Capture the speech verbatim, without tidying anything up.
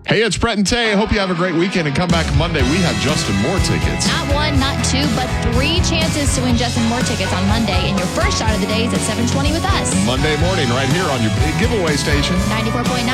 Hey, it's Brett and Tay. Hope you have a great weekend and come back Monday. We have Justin Moore tickets. Not one, not two, but three chances to win Justin Moore tickets on Monday. And your first shot of the day is at seven twenty with us. Monday morning right here on your big giveaway station. ninety-four point nine